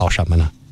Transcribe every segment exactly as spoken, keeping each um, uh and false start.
什么呢？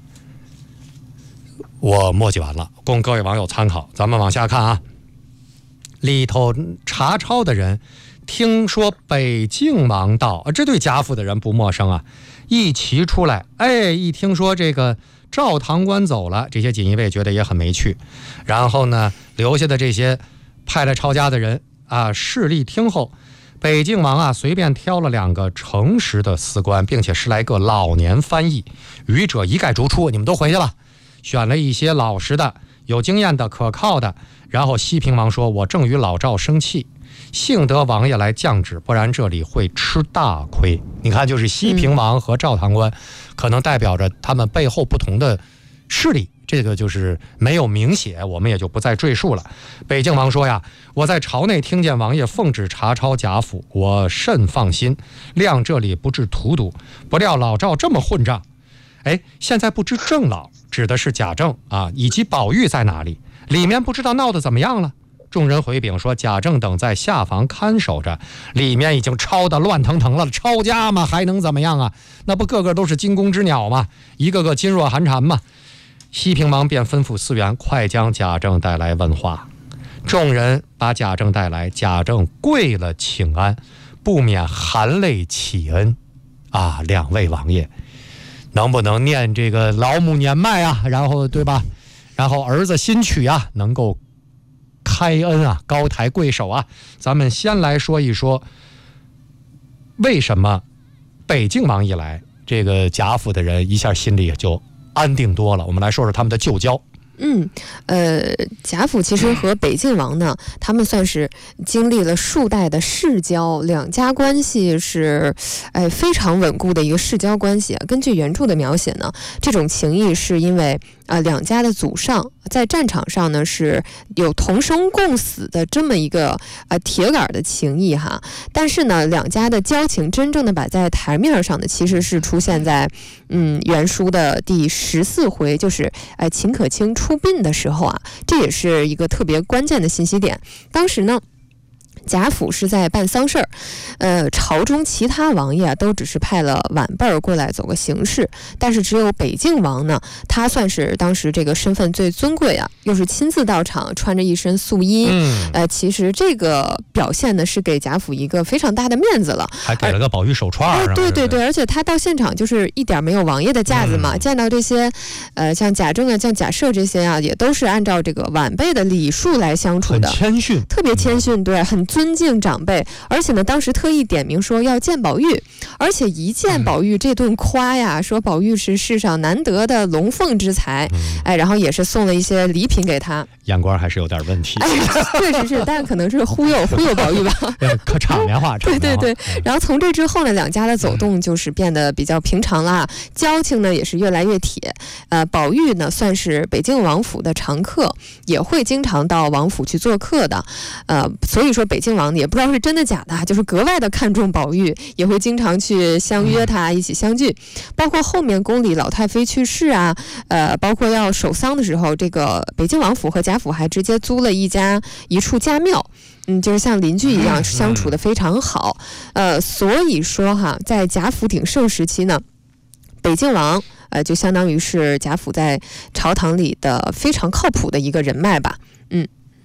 我墨迹完了，供各位网友参考。咱们往下看啊，里头查抄的人听说北静王到，这对贾府的人不陌生啊。一齐出来，哎，一听说这个赵堂官走了，这些锦衣卫觉得也很没趣。然后呢，留下的这些派来抄家的人啊，势力听后，北静王啊随便挑了两个诚实的司官，并且十来个老年翻译，余者一概逐出，你们都回去了。选了一些老实的、有经验的、可靠的。然后西平王说：“我正与老赵生气，幸得王爷来降旨，不然这里会吃大亏。”你看，就是西平王和赵堂官，可能代表着他们背后不同的势力。这个就是没有明写，我们也就不再赘述了。北静王说呀：“我在朝内听见王爷奉旨查抄贾府，我甚放心，谅这里不致荼毒。不料老赵这么混账。”哎，现在不知郑老指的是贾政啊，以及宝玉在哪里？里面不知道闹得怎么样了。众人回禀说，贾政等在下房看守着，里面已经抄得乱腾腾了。抄家嘛，还能怎么样啊？那不个个都是惊弓之鸟吗？一个个噤若寒蝉吗？西平王便吩咐司员快将贾政带来问话。众人把贾政带来，贾政跪了请安，不免含泪启恩啊，两位王爷能不能念这个老母年迈啊，然后对吧，然后儿子新娶啊，能够开恩啊，高抬贵手啊。咱们先来说一说为什么北静王一来，这个贾府的人一下心里也就安定多了。我们来说说他们的旧交。 嗯，呃，贾府其实和北静王呢，他们算是经历了数代的世交，两家关系是，哎，非常稳固的一个世交关系啊。根据原著的描写呢，这种情谊是因为啊、呃，两家的祖上在战场上呢是有同生共死的这么一个啊、呃、铁杆的情谊哈。但是呢，两家的交情真正的摆在台面上的，其实是出现在嗯原书的第十四回，就是哎、呃、秦可卿出殡的时候啊，这也是一个特别关键的信息点。当时呢，贾府是在办丧事儿，呃，朝中其他王爷啊都只是派了晚辈儿过来走个形式，但是只有北静王呢，他算是当时这个身份最尊贵啊，又是亲自到场，穿着一身素衣，嗯、呃，其实这个表现呢是给贾府一个非常大的面子了，还给了个宝玉手串、 哎，对对对，而且他到现场就是一点没有王爷的架子嘛，嗯、见到这些，呃，像贾政啊、像贾赦这些啊，也都是按照这个晚辈的礼数来相处的， 很谦逊， 特别谦逊，对，很尊敬长辈，而且呢，当时特意点名说要见宝玉，而且一见宝玉这顿夸呀，说宝玉是世上难得的龙凤之才，嗯、哎，然后也是送了一些礼品给他， 眼光还是有点问题， 哎，确实是，但可能是忽悠忽悠宝玉吧， 可场面化， 对对对。然后从这之后呢，两家的走动就是变得比较平常啦，交情呢也是越来越铁。呃，宝玉呢算是北静王府的常客，也会经常到王府去做客的，呃，所以说北静王也不知道是真的假的，就是格外的看重宝玉，也会经常去相约他一起相聚。包括后面宫里老太妃去世啊，呃，包括要守丧的时候，这个北静王府和贾府还直接租了一家一处家庙。嗯，就是像邻居一样相处的非常好，呃，所以说哈，在贾府鼎盛时期呢，北静王呃就相当于是贾府在朝堂里的非常靠谱的一个人脉吧，嗯。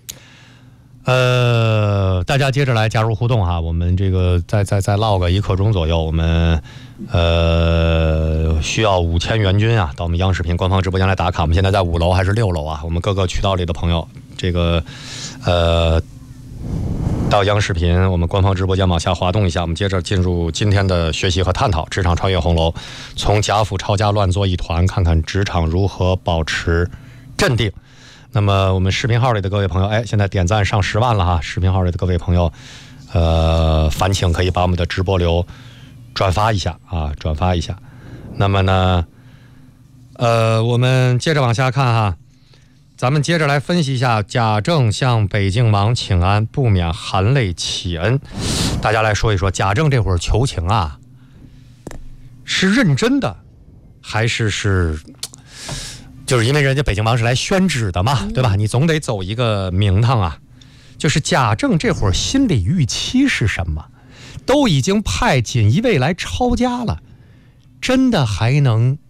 呃，大家接着来加入互动哈，我们这个再再再唠个一刻钟左右，我们呃需要五千元军啊，到我们央视频官方直播间来打卡。我们现在在五楼还是六楼啊？我们各个渠道里的朋友，这个呃。到央视频我们官方直播间往下滑动一下，我们接着进入今天的学习和探讨。职场穿越红楼，从贾府抄家乱作一团，看看职场如何保持镇定。那么我们视频号里的各位朋友，哎，现在点赞上十万了哈！视频号里的各位朋友，呃，烦请可以把我们的直播流转发一下啊，转发一下。那么呢，呃，我们接着往下看哈。咱们接着来分析一下贾政向北静王请安，不免含泪启恩。大家来说一说，贾政这会儿求情啊，是认真的，还是是就是因为人家北静王是来宣旨的嘛，对吧？你总得走一个名堂啊。就是贾政这会儿心理预期是什么？都已经派锦衣卫来抄家了，真的还能